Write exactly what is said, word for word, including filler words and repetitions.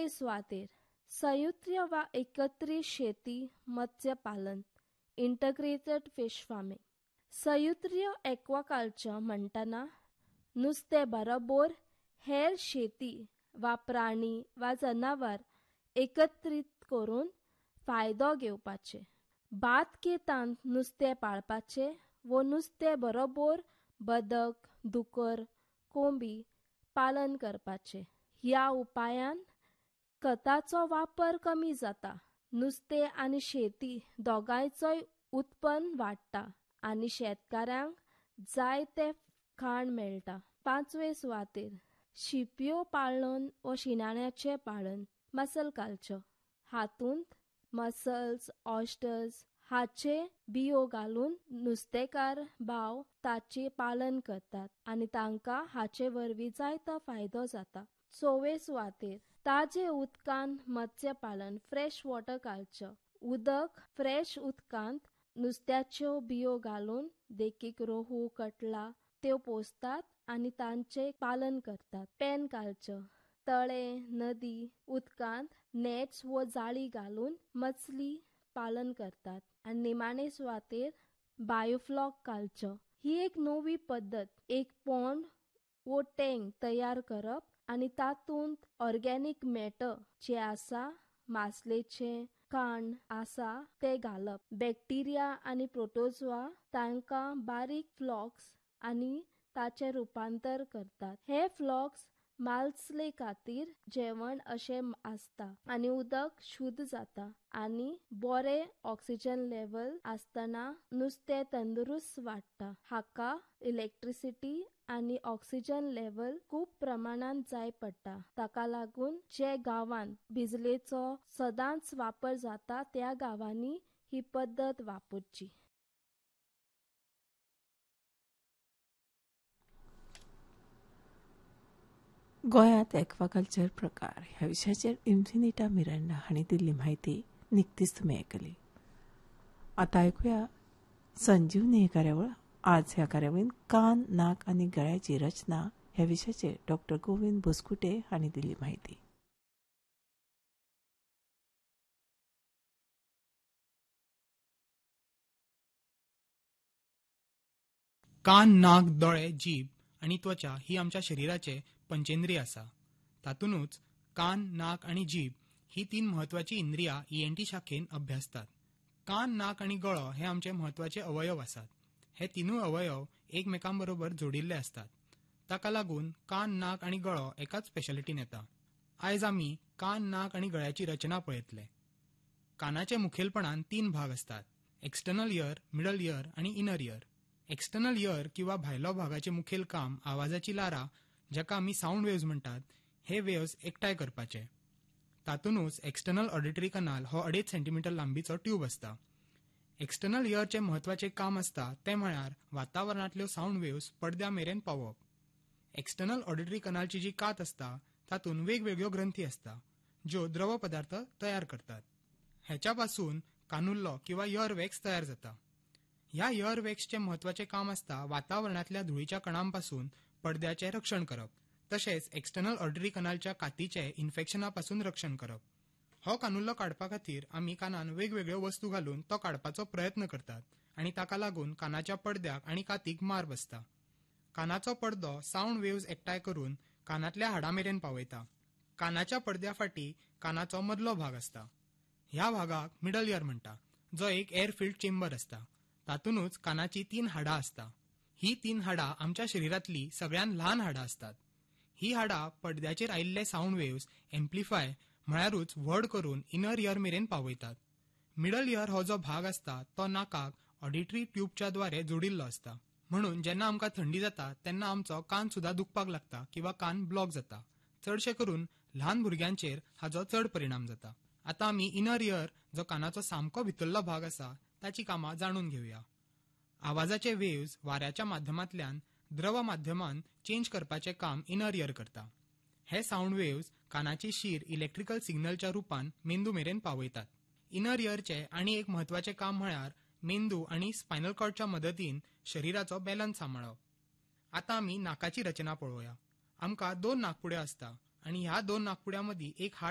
सातवे सुवातेर संयुक्त वा एकत्रित शेती मत्स्यपालन इंटग्रेटेड फिश फार्मिंग. संयुक्त एक्वाकल्चर म्हणटना नुस्तें बरोबर हेर शेती वा प्राणी वा जनावर एकत्रित करून फायदो घेवपाचे. भात केतान नुस्तें पाळपाचे व नुस्तें बरोबर बदक, दुकर, कोंबी पालन करपाचे. ह्या उपायान खताचो वापर कमी जाता, नुस्तें आनी शेती दोगांयचोय उत्पन्न वाडटा आनी शेतकाऱ्यांक जाय ते खाण मेळटा. पांचवे सुवातेर शिंपयो पाळन व शिणाण्याचे पालन मसल कल्चर. हातूंत मसल्स, ऑयस्टर्स हाचे बियो घालून नुस्तेकार भाव ताचे पालन करतात आनी तांकां हाचे वरवीं जायतो फायदो जाता. सवे सुवातेर ताजे उदकांत मत्स्यपालन फ्रेश वॉटर कल्चर. उदक फ्रेश उदकांत नुस्त्याच्यो बियो घालून देखीक रोहू, कटला त्यो पोसतात आनी तांचे पालन करतात. Pen culture. तळे, नदी उदकांत नेट्स व जाळी घालून मछली पालन करतात. आनी निमाणे सुवातेर बायोफ्लॉक कल्चर. ही एक नवी पद्दत. एक पॉन्ड व टँक तयार करप आनी तातूंत ऑर्गेनिक मॅटर जे आसा, मासलेचे काण आसा ते घालप. बॅक्टेरिया आनी प्रोटोजोआ तांकां बारीक फ्लॉक्स आनी ताचे रुपांतर करतात. हे फ्लॉक्स मालसले खातीर जेवण अशें आसता आनी उदक शुद्ध जाता आनी बरे ऑक्सिजन लेवल आसतना नुस्तें तंदुरुस्त वाडटा. हाका इलेक्ट्रिसिटी आनी ऑक्सिजन लेवल खूब प्रमाणांत जाय पडटा. ताका लागून जे गांवांत बिजलेचो सदांच वापर जाता त्या गांवांनी ही पद्दत वापरची. गोंयांत एक्वाकल्चर प्रकार ह्या विशयाचेर इन्फिनिटा मिरांडा हांणी दिल्ली म्हायती निकतीच तुमी आयकली. आतां आयकुया संजीवनी ही कार्यावळ. आज ह्या कार्यावळीन कान, नाक आनी गळ्याची रचना ह्या विशयाचेर डॉक्टर गोविंद बोसकुटे हांणी दिल्ली म्हायती. कान, नाक, दोळे, जीभ आणि त्वचा ही आमच्या शरीराचे पंचेंद्रिय आसा. तातूंतच कान, नाक आणि जीभ ही तीन महत्वाची इंद्रिया ईएनटी शाखेन अभ्यासतात. कान, नाक आणि गळो हे आमचे महत्वाचे अवयव आसात. हे तिनूय अवयव एकमेकांबरोबर जोडिल्ले असतात. ताका लागून कान, नाक आणि गळो एकाच स्पेशालिटीन येता. आयज आमी कान, नाक आणि गळ्याची रचना पळयतले. कानाचे मुखेलपणान तीन भाग असतात: एक्सटर्नल इयर, मिडल इयर आणि इनर इयर. एक्सटर्नल इयर किंवा भायलो भागाचे मुखेल काम आवाजाची लारा, जाका आमी साऊंड वेव्ज म्हणटात, हे वेव्ज एकठांय करपाचे. तातूंतच एक्सटर्नल ऑडिटरी कनाल हो अडेच सेंटीमीटर लांबीचो ट्यूब असता. एक्सटर्नल इयरचे महत्वाचे काम असता ते म्हळ्यार वातावरणातल्यो साऊंड वेव्ज पडद्या मेरेन पावोवप. एक्सटर्नल ऑडिटरी कनालची जी कात असता तातूंत वेगवेगळ्यो ग्रंथी असता ज्यो द्रव पदार्थ तयार करतात. हेच्या पासून कानुल्लो किंवा इयर वॅक्स तयार जाता. ह्या इयर वॅक्सचे महत्वाचे काम असता वातावरणातल्या धुळीच्या कणांपासून पडद्याचे रक्षण करप, तशेंच एक्सटर्नल ऑडिटरी कनालच्या कातीचे इन्फेक्शनापासून रक्षण करप. हो कानुल्लो काडपा खातीर आमी कानान वेगवेगळ्यो वस्तू घालून तो काडपाचो प्रयत्न करतात आनी ताका लागून कानाच्या पडद्याक आनी कातीक मार बसता. कानाचो पडदो साऊंड वेव्ज एकठांय करून कानातल्या हाडां मेरेन पावयता. कानाच्या पडद्या फाटी कानाचो मदलो भाग असता. ह्या भागाक मिडल इयर म्हणटा, जो एक एअर फिल्ड चेंबर असता. तातूंतच कानाची तीन हाडां असता. ही तीन हाडां आमच्या शरीरातली सगळ्यात ल्हान हाडां असतात. ही हाडां पडद्याचेर आयिल्ले साऊंड वेव्ज एम्प्लिफाय म्हळ्यारूच व्हड करून इनर इयर मेरेन पावयतात. मिडल इयर हो जो भाग असता तो नाकाक ऑडिटरी ट्यूबच्या द्वारे जोडिल्लो असता. म्हणून जेन्ना आमकां थंडी जाता तेन्ना आमचो कान सुद्धा दुखपाक लागता किंवा कान ब्लॉक जाता. चडशे करून ल्हान भुरग्यांचेर हाचो चड परिणाम जाता. आता आमी इनर इयर, जो कानाचो सामको भितरलो भाग आसा, ताची कामां जाणून घेवया. आवाजाचे वेव्ज वाऱ्याच्या माध्यमांतल्यान द्रव माध्यमान चेंज करपाचे काम इनर इयर करता. हे साऊंड वेव्ज कानाची शीर इलेक्ट्रिकल सिग्नलच्या रुपान मेंदू मेरेन पावयतात. इनर इयरचे आनी एक महत्वाचे काम म्हळ्यार मेंदू आणि स्पायनल कॉर्डच्या मदतीन शरीराचो बॅलन्स सांबाळप. आता आमी नाकाची रचना पळोवया. आमकां दोन नाकपुड्यो असता आणि ह्या दोन नाकपुड्यां मदीं एक हाड